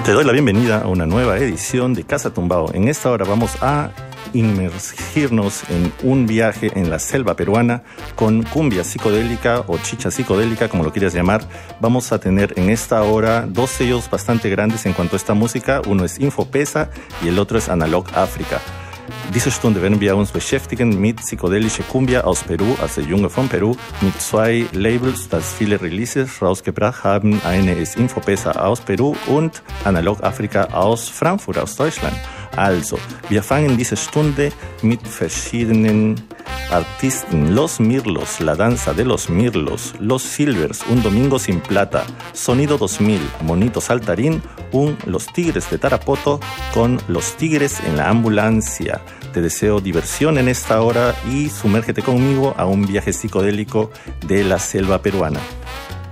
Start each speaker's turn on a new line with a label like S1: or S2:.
S1: Te doy la bienvenida a una nueva edición de Casa Tumbao. En esta hora vamos a inmergirnos en un viaje en la selva peruana con cumbia psicodélica o chicha psicodélica, como lo quieras llamar. Vamos a tener en esta hora dos sellos bastante grandes en cuanto a esta música. Uno es Infopesa y el otro es Analog Africa. Diese Stunde werden wir uns beschäftigen mit psychedelische Cumbia aus Peru, also Junge von Peru, mit zwei Labels, das viele Releases rausgebracht haben. Eine ist Infopesa aus Peru und Analog Africa aus Frankfurt, aus Deutschland. Also, wir fangen diese Stunde mit verschiedenen Artisten. Los Mirlos, la danza de los Mirlos, Los Silvers, Un Domingo sin Plata, Sonido 2000, Monito Saltarín, Los Tigres de Tarapoto con Los Tigres en la Ambulancia. Te deseo diversión en esta hora y sumérgete conmigo a un viaje psicodélico de la selva peruana.